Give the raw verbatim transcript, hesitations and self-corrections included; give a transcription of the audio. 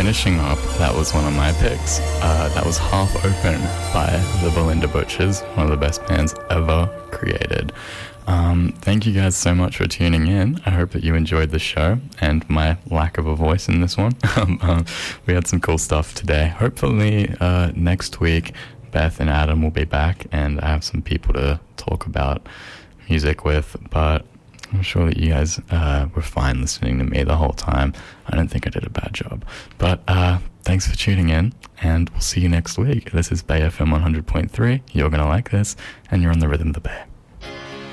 finishing up, that was one of my picks. Uh, that was Half Open by the Belinda Butchers, one of the best bands ever created. Um, thank you guys so much for tuning in. I hope that you enjoyed the show and my lack of a voice in this one. um, we had some cool stuff today. Hopefully uh, next week Beth and Adam will be back and I have some people to talk about music with, but I'm sure that you guys uh, were fine listening to me the whole time. I don't think I did a bad job. But uh, thanks for tuning in, and we'll see you next week. This is Bay F M one hundred point three. You're going to like this, and you're on the Rhythm of the Bay.